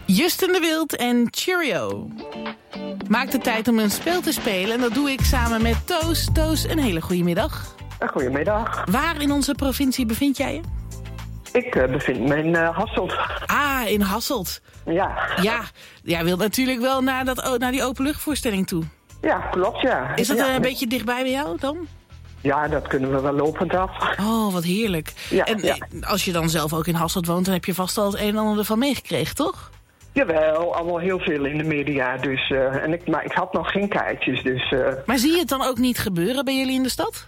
Justin de Wild en Cheerio. Maak de tijd om een spel te spelen en dat doe ik samen met Toos. Toos, een hele goede middag. Goedemiddag. Waar in onze provincie bevind jij je? Ik bevind me in Hasselt. Ah, in Hasselt. Ja. Ja, jij wilt natuurlijk wel naar die openluchtvoorstelling toe. Ja, klopt, ja. Is dat ja. een beetje dichtbij bij jou dan? Ja, dat kunnen we wel lopend af. Oh, wat heerlijk. Ja, en ja. Als je dan zelf ook in Hasselt woont, dan heb je vast al het een en ander ervan meegekregen, toch? Jawel, allemaal heel veel in de media. Dus, maar ik had nog geen kaartjes, dus... Maar zie je het dan ook niet gebeuren bij jullie in de stad?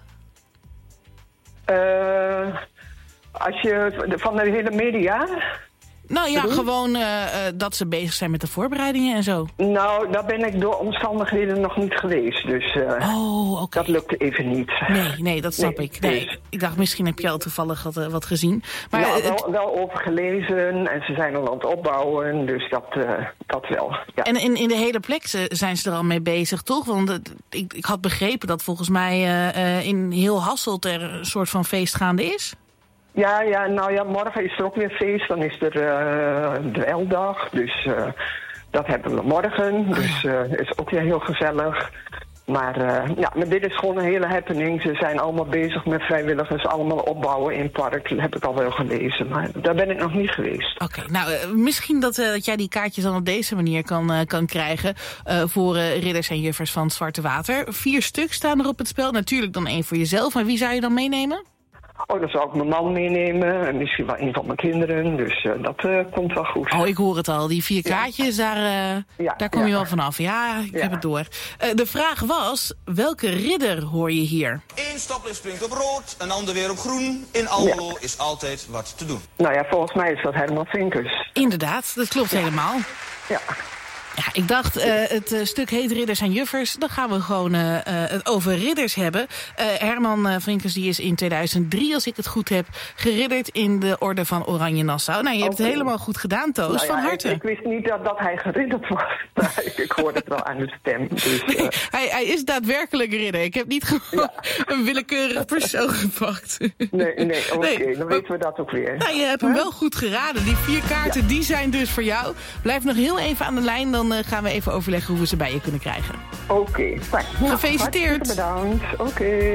Als je van de hele media... Nou ja, gewoon dat ze bezig zijn met de voorbereidingen en zo. Nou, daar ben ik door omstandigheden nog niet geweest. Dus oké. Dat lukte even niet. Nee, dat snap ik. Nee, dus. ik dacht, misschien heb je al toevallig wat gezien. Maar, wel over gelezen en ze zijn al aan het opbouwen, dus dat wel. Ja. En in de hele plek zijn ze er al mee bezig, toch? Want ik had begrepen dat volgens mij in heel Hasselt er een soort van feest gaande is. Ja, morgen is er ook weer feest. Dan is er dweildag, dus dat hebben we morgen. Dus is ook weer heel gezellig. Maar dit is gewoon een hele happening. Ze zijn allemaal bezig met vrijwilligers, allemaal opbouwen in het park. Dat heb ik al wel gelezen, maar daar ben ik nog niet geweest. Oké, nou, misschien dat jij die kaartjes dan op deze manier kan krijgen voor ridders en juffers van het Zwarte Water. 4 stuks staan er op het spel. Natuurlijk dan 1 voor jezelf. Maar wie zou je dan meenemen? Oh, dan zou ik mijn man meenemen en misschien wel 1 van mijn kinderen. Dus dat komt wel goed. Oh, ik hoor het al. Die 4 kaartjes, daar kom je wel vanaf. Ja, ik heb het door. De vraag was, welke ridder hoor je hier? 1 stoplicht springt op rood, een ander weer op groen. In Almelo is altijd wat te doen. Nou ja, volgens mij is dat Herman Vinkers. Inderdaad, dat klopt helemaal. Ja. Ja, ik dacht, het stuk heet Ridders en Juffers. Dan gaan we gewoon het over ridders hebben. Herman Vinkers die is in 2003, als ik het goed heb, geridderd in de Orde van Oranje Nassau. Nou, je hebt het helemaal goed gedaan, Toos. Van harte. Ik wist niet dat hij geridderd was. Ik hoorde het wel aan de stem. Dus, hij is daadwerkelijk ridder. Ik heb niet gewoon een willekeurig persoon gepakt. Nee, oké, dan weten we dat ook weer. Nou, je hebt hem wel goed geraden. Die 4 kaarten, die zijn dus voor jou. Blijf nog heel even aan de lijn, dan gaan we even overleggen hoe we ze bij je kunnen krijgen. Oké, fijn. Gefeliciteerd. Bedankt. Oké.